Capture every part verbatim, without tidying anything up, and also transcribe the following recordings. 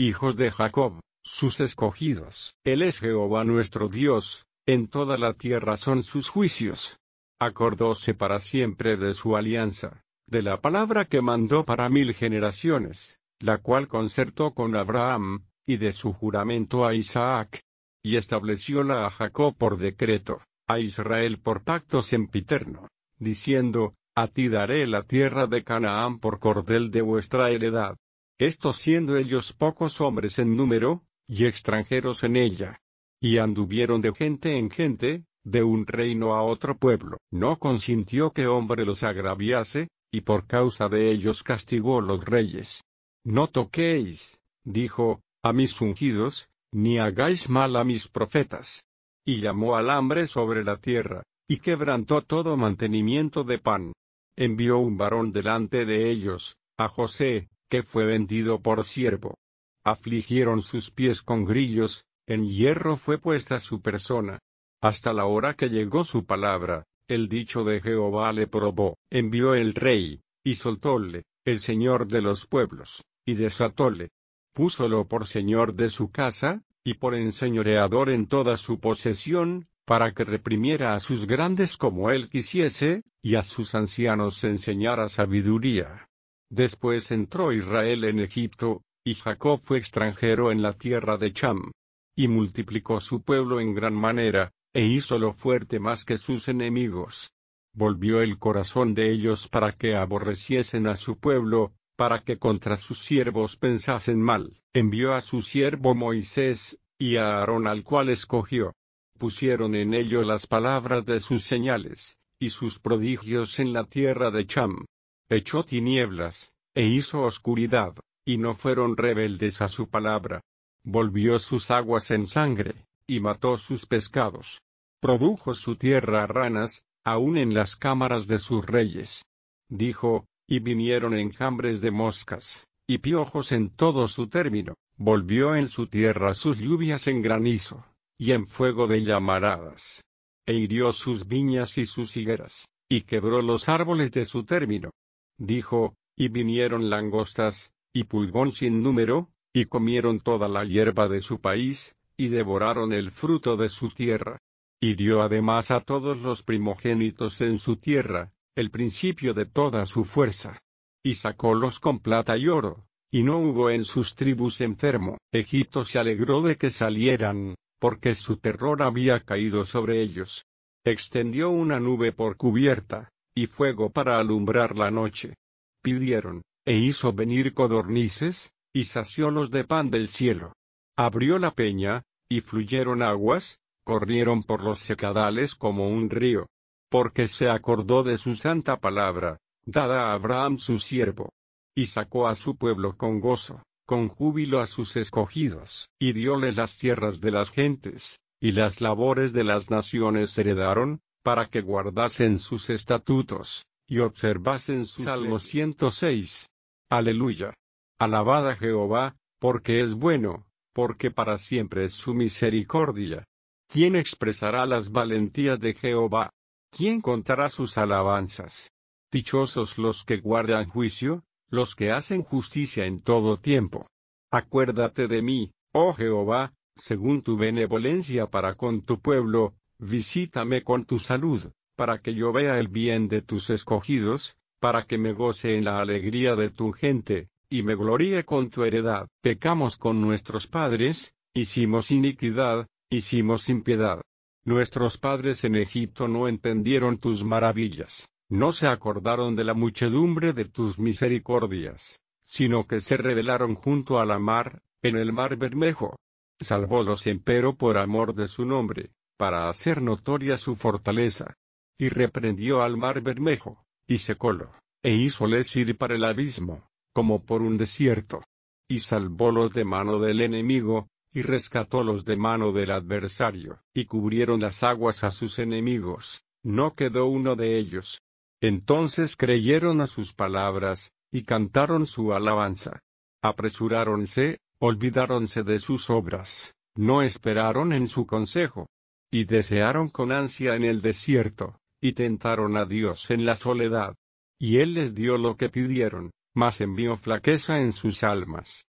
hijos de Jacob, sus escogidos. Él es Jehová nuestro Dios, en toda la tierra son sus juicios. Acordóse para siempre de su alianza, de la palabra que mandó para mil generaciones, la cual concertó con Abraham, y de su juramento a Isaac. Y establecióla a Jacob por decreto, a Israel por pacto sempiterno, diciendo, a ti daré la tierra de Canaán por cordel de vuestra heredad. Estos siendo ellos pocos hombres en número, y extranjeros en ella. Y anduvieron de gente en gente, de un reino a otro pueblo. No consintió que hombre los agraviase, y por causa de ellos castigó los reyes. No toquéis, dijo, a mis ungidos, ni hagáis mal a mis profetas. Y llamó al hambre sobre la tierra, y quebrantó todo mantenimiento de pan. Envió un varón delante de ellos, a José, que fue vendido por siervo. Afligieron sus pies con grillos, en hierro fue puesta su persona. Hasta la hora que llegó su palabra, el dicho de Jehová le probó. Envió el rey, y soltóle, el señor de los pueblos, y desatóle. Púsolo por señor de su casa, y por enseñoreador en toda su posesión, para que reprimiera a sus grandes como él quisiese, y a sus ancianos enseñara sabiduría. Después entró Israel en Egipto, y Jacob fue extranjero en la tierra de Cham. Y multiplicó su pueblo en gran manera, e hízolo fuerte más que sus enemigos. Volvió el corazón de ellos para que aborreciesen a su pueblo, para que contra sus siervos pensasen mal. Envió a su siervo Moisés, y a Aarón al cual escogió. Pusieron en ello las palabras de sus señales, y sus prodigios en la tierra de Cham. Echó tinieblas, e hizo oscuridad, y no fueron rebeldes a su palabra. Volvió sus aguas en sangre, y mató sus pescados. Produjo su tierra ranas, aun en las cámaras de sus reyes. Dijo, y vinieron enjambres de moscas, y piojos en todo su término. Volvió en su tierra sus lluvias en granizo, y en fuego de llamaradas. E hirió sus viñas y sus higueras, y quebró los árboles de su término. Dijo, y vinieron langostas, y pulgón sin número, y comieron toda la hierba de su país, y devoraron el fruto de su tierra. Hirió además a todos los primogénitos en su tierra, el principio de toda su fuerza. Y sacólos con plata y oro, y no hubo en sus tribus enfermo. Egipto se alegró de que salieran, porque su terror había caído sobre ellos. Extendió una nube por cubierta, y fuego para alumbrar la noche. Pidieron, e hizo venir codornices, y saciólos de pan del cielo. Abrió la peña, y fluyeron aguas, corrieron por los secadales como un río. Porque se acordó de su santa palabra, dada a Abraham su siervo. Y sacó a su pueblo con gozo, con júbilo a sus escogidos. Y dióle las tierras de las gentes, y las labores de las naciones heredaron, para que guardasen sus estatutos, y observasen sus Salmo ciento seis. Aleluya. Alabad a Jehová, porque es bueno, porque para siempre es su misericordia. ¿Quién expresará las valentías de Jehová? ¿Quién contará sus alabanzas? Dichosos los que guardan juicio, los que hacen justicia en todo tiempo. Acuérdate de mí, oh Jehová, según tu benevolencia para con tu pueblo, visítame con tu salud, para que yo vea el bien de tus escogidos, para que me goce en la alegría de tu gente, y me gloríe con tu heredad. Pecamos con nuestros padres, hicimos iniquidad, hicimos impiedad. Nuestros padres en Egipto no entendieron tus maravillas, no se acordaron de la muchedumbre de tus misericordias, sino que se rebelaron junto a la mar, en el mar Bermejo. Salvólos empero por amor de su nombre, para hacer notoria su fortaleza. Y reprendió al mar Bermejo, y secólo, e hízoles ir para el abismo, como por un desierto. Y salvólos de mano del enemigo, y rescatólos de mano del adversario. Y cubrieron las aguas a sus enemigos, no quedó uno de ellos. Entonces creyeron a sus palabras, y cantaron su alabanza. Apresuráronse, olvidáronse de sus obras, no esperaron en su consejo. Y desearon con ansia en el desierto, y tentaron a Dios en la soledad. Y él les dio lo que pidieron, mas envió flaqueza en sus almas.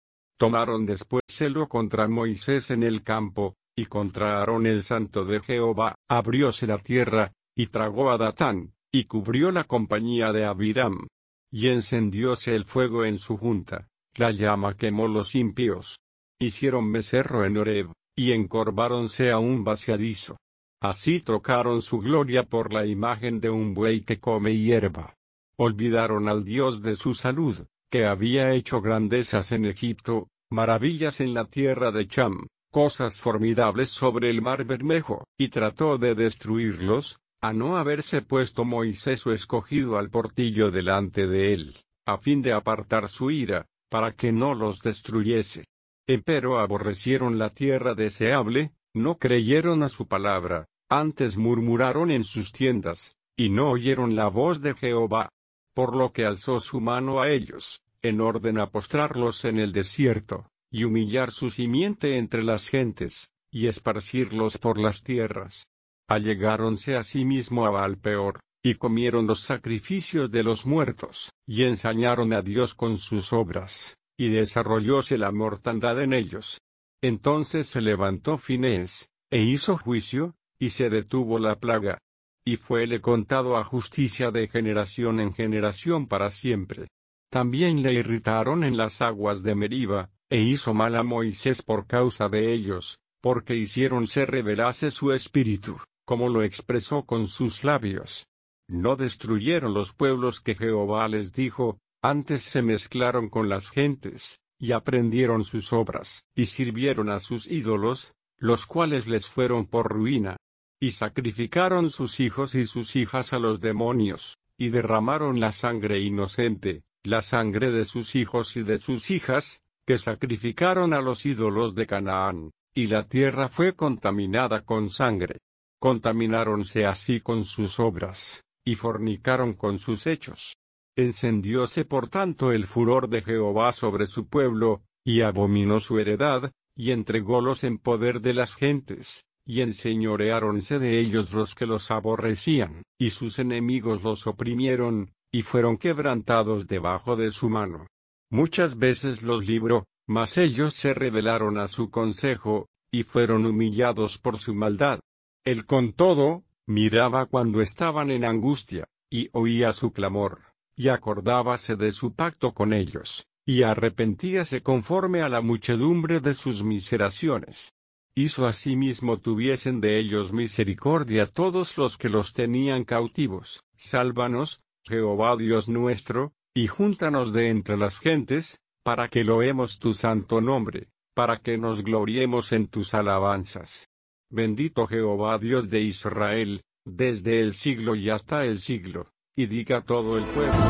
Tomaron después celo contra Moisés en el campo, y contra Aarón el santo de Jehová, abrióse la tierra, y tragó a Datán, y cubrió la compañía de Abiram. Y encendióse el fuego en su junta, la llama quemó los impíos. Hicieron becerro en Horeb, y encorváronse a un vaciadizo. Así trocaron su gloria por la imagen de un buey que come hierba. Olvidaron al Dios de su salud, que había hecho grandezas en Egipto, maravillas en la tierra de Cham, cosas formidables sobre el mar Bermejo, y trató de destruirlos, a no haberse puesto Moisés su escogido al portillo delante de él, a fin de apartar su ira, para que no los destruyese. Empero aborrecieron la tierra deseable, no creyeron a su palabra, antes murmuraron en sus tiendas, y no oyeron la voz de Jehová. Por lo que alzó su mano a ellos, en orden a postrarlos en el desierto, y humillar su simiente entre las gentes, y esparcirlos por las tierras. Allegáronse asimismo a Baal-peor, y comieron los sacrificios de los muertos, y ensañaron a Dios con sus obras, y desarrollóse la mortandad en ellos. Entonces se levantó Finehés, e hizo juicio, y se detuvo la plaga. Y fuele contado a justicia de generación en generación para siempre. También le irritaron en las aguas de Meriba, e hizo mal a Moisés por causa de ellos, porque hicieron se rebelase su espíritu, como lo expresó con sus labios. No destruyeron los pueblos que Jehová les dijo, antes se mezclaron con las gentes, y aprendieron sus obras, y sirvieron a sus ídolos, los cuales les fueron por ruina. Y sacrificaron sus hijos y sus hijas a los demonios, y derramaron la sangre inocente, la sangre de sus hijos y de sus hijas, que sacrificaron a los ídolos de Canaán, y la tierra fue contaminada con sangre. Contaminaronse así con sus obras, y fornicaron con sus hechos. Encendióse por tanto el furor de Jehová sobre su pueblo, y abominó su heredad, y entrególos en poder de las gentes. Y enseñoreáronse de ellos los que los aborrecían, y sus enemigos los oprimieron, y fueron quebrantados debajo de su mano. Muchas veces los libró, mas ellos se rebelaron a su consejo, y fueron humillados por su maldad. Él con todo, miraba cuando estaban en angustia, y oía su clamor, y acordábase de su pacto con ellos, y arrepentíase conforme a la muchedumbre de sus miseraciones. Hizo asimismo tuviesen de ellos misericordia todos los que los tenían cautivos. Sálvanos, Jehová Dios nuestro, y júntanos de entre las gentes, para que loemos tu santo nombre, para que nos gloriemos en tus alabanzas. Bendito Jehová Dios de Israel, desde el siglo y hasta el siglo, y diga todo el pueblo.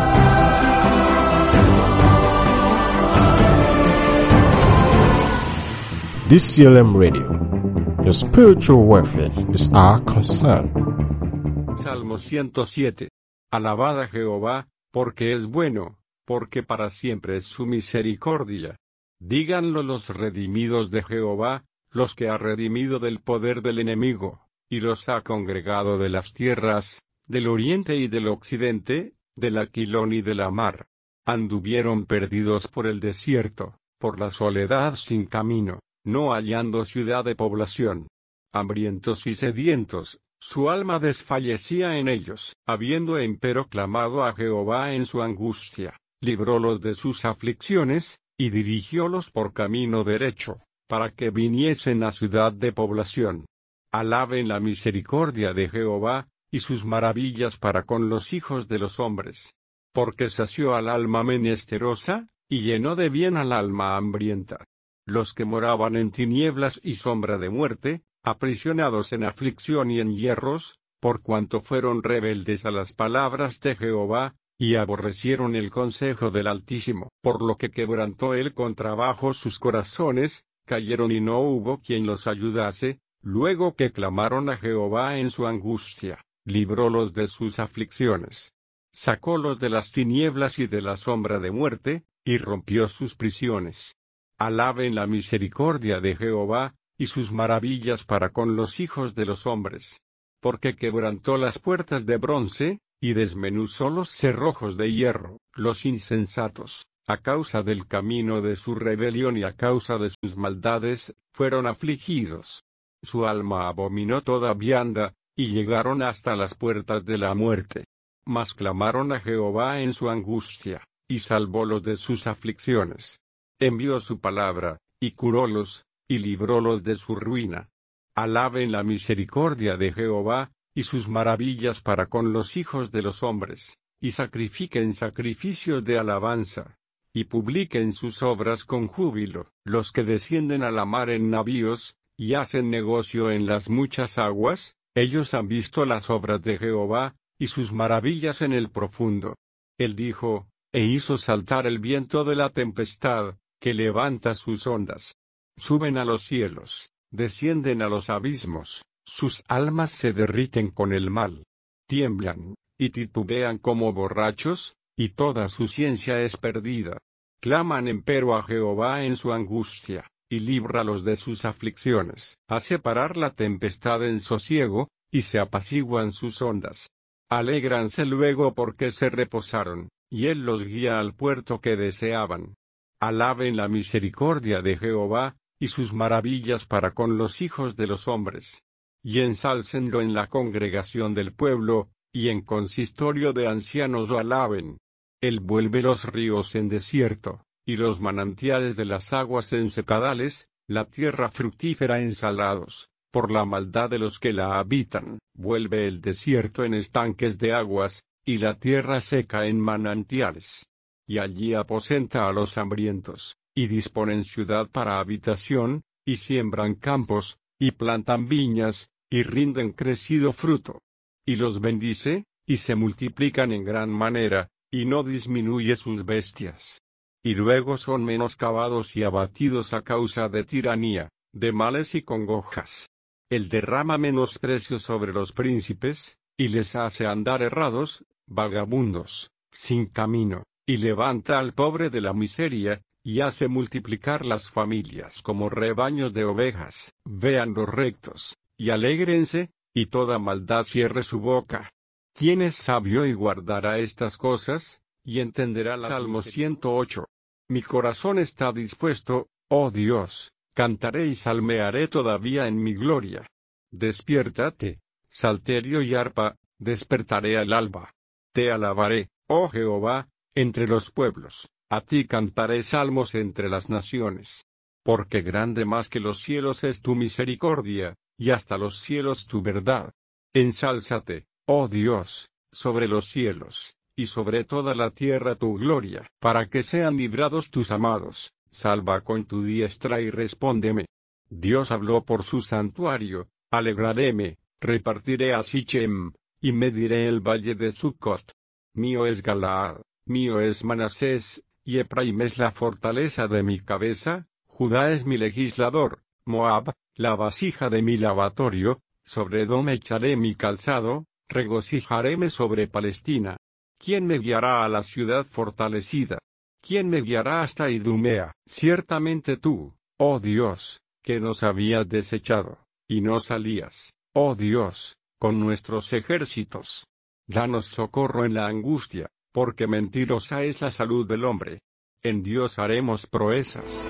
D C L M Radio. Your spiritual welfare is our concern. Salmo ciento siete. Alabad a Jehová, porque es bueno, porque para siempre es su misericordia. Díganlo los redimidos de Jehová, los que ha redimido del poder del enemigo, y los ha congregado de las tierras, del oriente y del occidente, del aquilón y de la mar. Anduvieron perdidos por el desierto, por la soledad sin camino, no hallando ciudad de población. Hambrientos y sedientos, su alma desfallecía en ellos. Habiendo empero clamado a Jehová en su angustia, librólos de sus aflicciones, y dirigiólos por camino derecho, para que viniesen a ciudad de población. Alaben la misericordia de Jehová, y sus maravillas para con los hijos de los hombres. Porque sació al alma menesterosa, y llenó de bien al alma hambrienta. Los que moraban en tinieblas y sombra de muerte, aprisionados en aflicción y en hierros, por cuanto fueron rebeldes a las palabras de Jehová, y aborrecieron el consejo del Altísimo, por lo que quebrantó él con trabajo sus corazones, cayeron y no hubo quien los ayudase, luego que clamaron a Jehová en su angustia, librólos de sus aflicciones. Sacólos de las tinieblas y de la sombra de muerte, y rompió sus prisiones. Alaben la misericordia de Jehová, y sus maravillas para con los hijos de los hombres. Porque quebrantó las puertas de bronce, y desmenuzó los cerrojos de hierro. Los insensatos, A causa del camino de su rebelión y a causa de sus maldades, fueron afligidos. Su alma abominó toda vianda, y llegaron hasta las puertas de la muerte. Mas clamaron a Jehová en su angustia, y salvólos de sus aflicciones. Envió su palabra, y curólos, y librólos de su ruina. Alaben la misericordia de Jehová, y sus maravillas para con los hijos de los hombres, y sacrifiquen sacrificios de alabanza, y publiquen sus obras con júbilo, los que descienden a la mar en navíos, y hacen negocio en las muchas aguas, ellos han visto las obras de Jehová, y sus maravillas en el profundo. Él dijo, e hizo saltar el viento de la tempestad, que levanta sus ondas. Suben a los cielos, descienden a los abismos, sus almas se derriten con el mal. Tiemblan, y titubean como borrachos, y toda su ciencia es perdida. Claman empero a Jehová en su angustia, y líbralos de sus aflicciones. Hace parar la tempestad en sosiego, y se apaciguan sus ondas. Alégranse luego porque se reposaron, y él los guía al puerto que deseaban. Alaben la misericordia de Jehová, y sus maravillas para con los hijos de los hombres. Y ensálcenlo en la congregación del pueblo, y en consistorio de ancianos lo alaben. Él vuelve los ríos en desierto, y los manantiales de las aguas en secadales, la tierra fructífera en salados, por la maldad de los que la habitan. Vuelve el desierto en estanques de aguas, y la tierra seca en manantiales. Y allí aposenta a los hambrientos, y disponen ciudad para habitación, y siembran campos, y plantan viñas, y rinden crecido fruto. Y los bendice, y se multiplican en gran manera, y no disminuye sus bestias. Y luego son menoscabados y abatidos a causa de tiranía, de males y congojas. Él derrama menosprecio sobre los príncipes, y les hace andar errados, vagabundos, sin camino, y levanta al pobre de la miseria, y hace multiplicar las familias como rebaños de ovejas. Vean los rectos, y alégrense, y toda maldad cierre su boca. ¿Quién es sabio y guardará estas cosas, y entenderá las Salmo ciento ocho. Mi corazón está dispuesto, oh Dios, cantaré y salmearé todavía en mi gloria. Despiértate, salterio y arpa, despertaré al alba. Te alabaré, oh Jehová, entre los pueblos, a ti cantaré salmos entre las naciones. Porque grande más que los cielos es tu misericordia, y hasta los cielos tu verdad. Ensálzate, oh Dios, sobre los cielos, y sobre toda la tierra tu gloria, para que sean librados tus amados. Salva con tu diestra y respóndeme. Dios habló por su santuario, alegraréme, repartiré a Sichem, y mediré el valle de Sucot. Mío es Galaad, mío es Manasés, y Efraim es la fortaleza de mi cabeza, Judá es mi legislador, Moab, la vasija de mi lavatorio, sobre Edom echaré mi calzado, regocijaréme sobre Palestina. ¿Quién me guiará a la ciudad fortalecida? ¿Quién me guiará hasta Idumea? Ciertamente tú, oh Dios, que nos habías desechado, y no salías, oh Dios, con nuestros ejércitos. Danos socorro en la angustia, porque mentirosa es la salud del hombre. En Dios haremos proezas.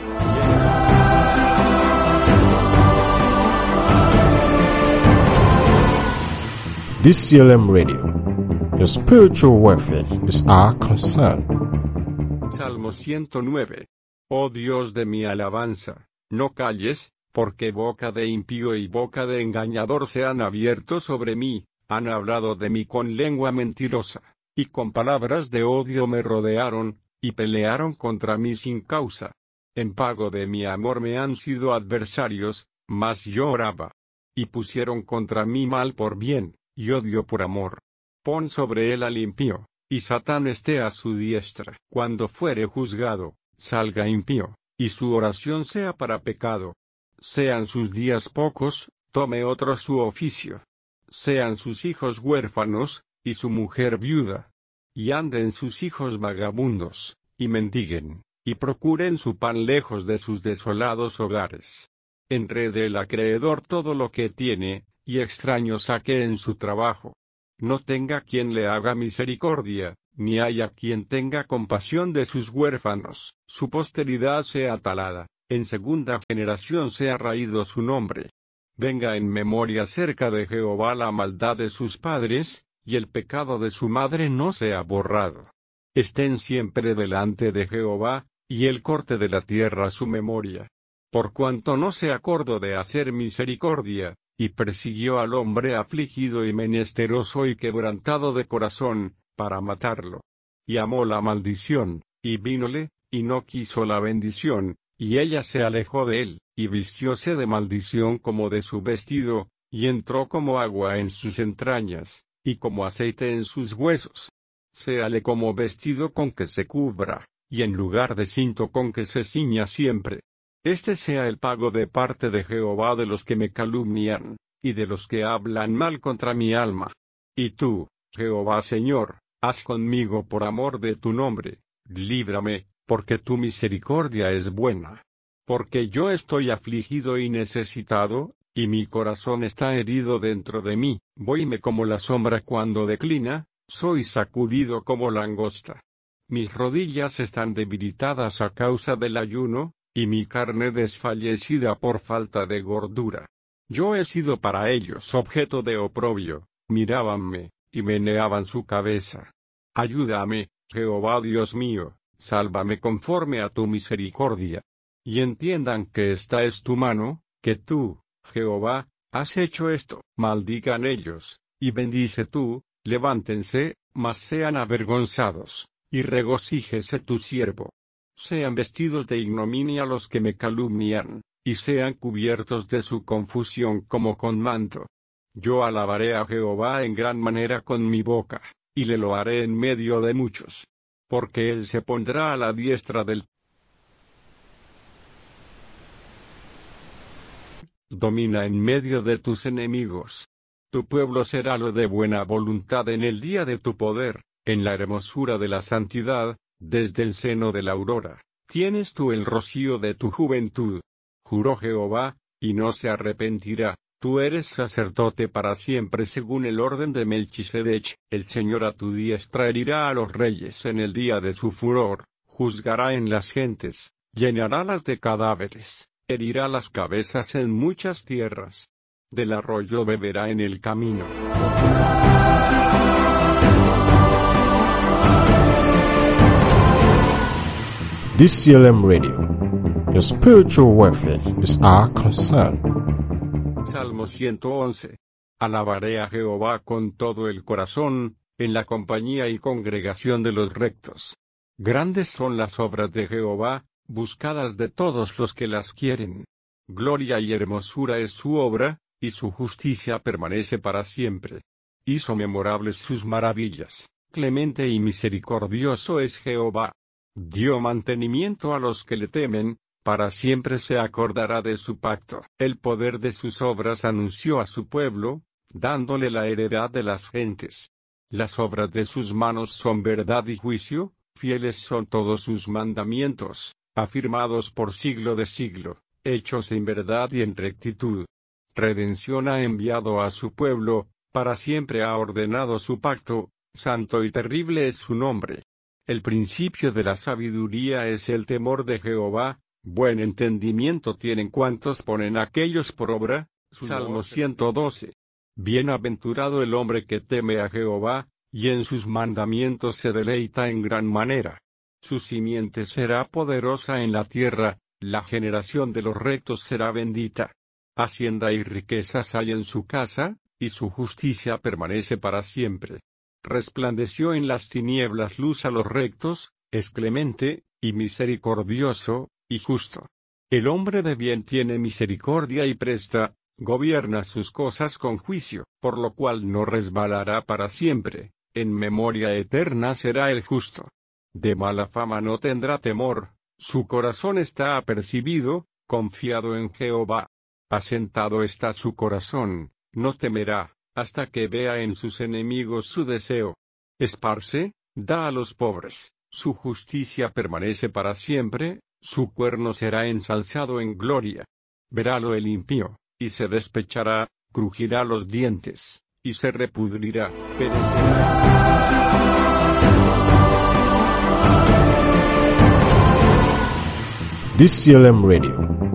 D C L M Radio. Your spiritual welfare is our concern. Salmo ciento nueve. Oh Dios de mi alabanza, no calles, porque boca de impío y boca de engañador se han abierto sobre mí, han hablado de mí con lengua mentirosa, y con palabras de odio me rodearon, y pelearon contra mí sin causa. En pago de mi amor me han sido adversarios, mas yo oraba. Y pusieron contra mí mal por bien, y odio por amor. Pon sobre él al impío, y Satán esté a su diestra. Cuando fuere juzgado, salga impío, y su oración sea para pecado. Sean sus días pocos, tome otro su oficio. Sean sus hijos huérfanos, y su mujer viuda. Y anden sus hijos vagabundos, y mendiguen, y procuren su pan lejos de sus desolados hogares. Enrede el acreedor todo lo que tiene, y extraño saque en su trabajo. No tenga quien le haga misericordia, ni haya quien tenga compasión de sus huérfanos, su posteridad sea talada, en segunda generación sea raído su nombre. Venga en memoria cerca de Jehová la maldad de sus padres, y el pecado de su madre no sea borrado. Estén siempre delante de Jehová, y él corte de la tierra su memoria. Por cuanto no se acordó de hacer misericordia, y persiguió al hombre afligido y menesteroso y quebrantado de corazón, para matarlo. Y amó la maldición, y vínole, y no quiso la bendición, y ella se alejó de él, y vistióse de maldición como de su vestido, y entró como agua en sus entrañas, y como aceite en sus huesos. Séale como vestido con que se cubra, y en lugar de cinto con que se ciña siempre. Este sea el pago de parte de Jehová de los que me calumnian, y de los que hablan mal contra mi alma. Y tú, Jehová Señor, haz conmigo por amor de tu nombre, líbrame, porque tu misericordia es buena. Porque yo estoy afligido y necesitado, y mi corazón está herido dentro de mí, voyme como la sombra cuando declina, soy sacudido como langosta. Mis rodillas están debilitadas a causa del ayuno, y mi carne desfallecida por falta de gordura. Yo he sido para ellos objeto de oprobio, mirábanme, y meneaban su cabeza. Ayúdame, Jehová Dios mío, sálvame conforme a tu misericordia. Y entiendan que esta es tu mano, que tú, Jehová, has hecho esto. Maldigan ellos, y bendice tú, levántense, mas sean avergonzados, y regocíjese tu siervo. Sean vestidos de ignominia los que me calumnian, y sean cubiertos de su confusión como con manto. Yo alabaré a Jehová en gran manera con mi boca, y le loaré en medio de muchos. Porque él se pondrá a la diestra del domina en medio de tus enemigos. Tu pueblo será lo de buena voluntad en el día de tu poder, en la hermosura de la santidad, desde el seno de la aurora. Tienes tú el rocío de tu juventud. Juró Jehová, y no se arrepentirá. Tú eres sacerdote para siempre según el orden de Melquisedec. El Señor a tu diestra herirá a los reyes en el día de su furor, juzgará en las gentes, llenarálas de cadáveres, herirá las cabezas en muchas tierras. Del arroyo beberá en el camino. D C L M Radio. Your spiritual welfare is our concern. Salmo ciento once. Alabaré a Jehová con todo el corazón, en la compañía y congregación de los rectos. Grandes son las obras de Jehová, buscadas de todos los que las quieren. Gloria y hermosura es su obra, y su justicia permanece para siempre. Hizo memorables sus maravillas. Clemente y misericordioso es Jehová. Dio mantenimiento a los que le temen, para siempre se acordará de su pacto. El poder de sus obras anunció a su pueblo, dándole la heredad de las gentes. Las obras de sus manos son verdad y juicio, fieles son todos sus mandamientos, afirmados por siglo de siglo, hechos en verdad y en rectitud. Redención ha enviado a su pueblo, para siempre ha ordenado su pacto, santo y terrible es su nombre. El principio de la sabiduría es el temor de Jehová, buen entendimiento tienen cuantos ponen aquellos por obra. Salmo ciento doce. Bienaventurado el hombre que teme a Jehová, y en sus mandamientos se deleita en gran manera. Su simiente será poderosa en la tierra, la generación de los rectos será bendita. Hacienda y riquezas hay en su casa, y su justicia permanece para siempre. Resplandeció en las tinieblas luz a los rectos, es clemente, y misericordioso, y justo. El hombre de bien tiene misericordia y presta, gobierna sus cosas con juicio, por lo cual no resbalará para siempre, en memoria eterna será el justo. De mala fama no tendrá temor, su corazón está apercibido, confiado en Jehová. Asentado está su corazón, no temerá, hasta que vea en sus enemigos su deseo. Esparce, da a los pobres, su justicia permanece para siempre, su cuerno será ensalzado en gloria. Verálo el impío, y se despechará, crujirá los dientes, y se repudrirá, perecerá. D C L M Radio,